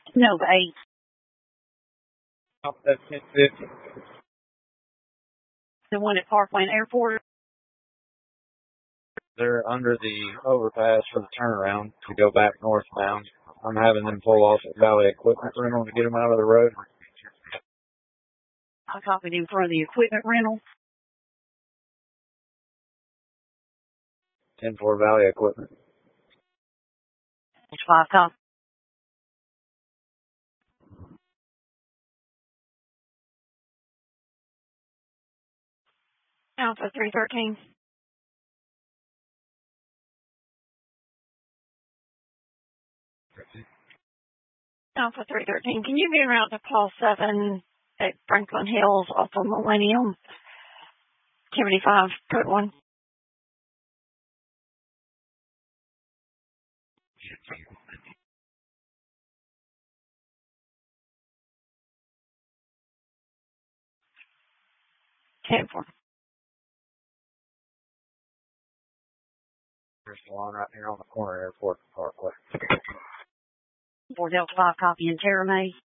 No, 8. That's 1050. The one at Parkland Airport. They're under the overpass for the turnaround to go back northbound. I'm having them pull off at Valley Equipment Rental to get them out of the road. I copied him for the equipment rental. 10-4 Valley Equipment. That's 5 copy. Alpha 313. Alpha 313. Can you be around to Paul 7 at Franklin Hills off of Millennium? 75, code 1. Ten four. There's the one right here on the corner of Airport Parkway. 4 Delta 5 copy in Terra May.